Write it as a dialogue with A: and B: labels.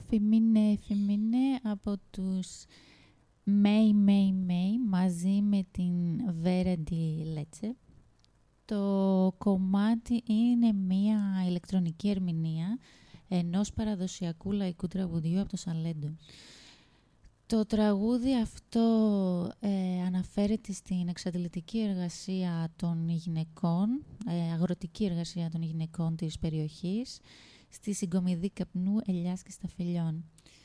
A: Φιμίνε από τους Μέι μαζί με την Βέρεντι Λέτσε. Το κομμάτι είναι μια ηλεκτρονική ερμηνεία ενός παραδοσιακού λαϊκού τραγουδιού από το Σαλέντο. Το τραγούδι αυτό αναφέρεται στην εξαντλητική εργασία των γυναικών, αγροτική εργασία των γυναικών της περιοχής, στη συγκομιδή καπνού, ελιάς και σταφυλιών.